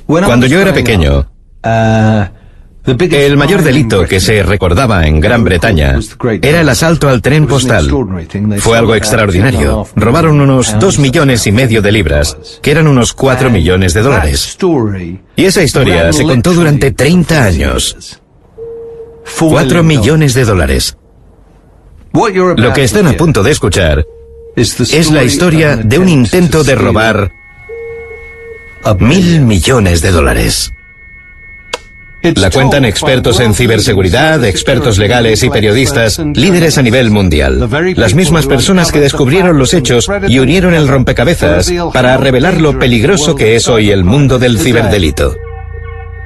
Cuando yo era pequeño, el mayor delito que se recordaba en Gran Bretaña era el asalto al tren postal. Fue algo extraordinario. Robaron unos 2,5 millones de libras, que eran unos 4 millones de dólares. Y esa historia se contó durante 30 años. 4 millones de dólares. Lo que están a punto de escuchar es la historia de un intento de robar 1.000 millones de dólares. La cuentan expertos en ciberseguridad, expertos legales y periodistas, líderes a nivel mundial. Las mismas personas que descubrieron los hechos y unieron el rompecabezas para revelar lo peligroso que es hoy el mundo del ciberdelito.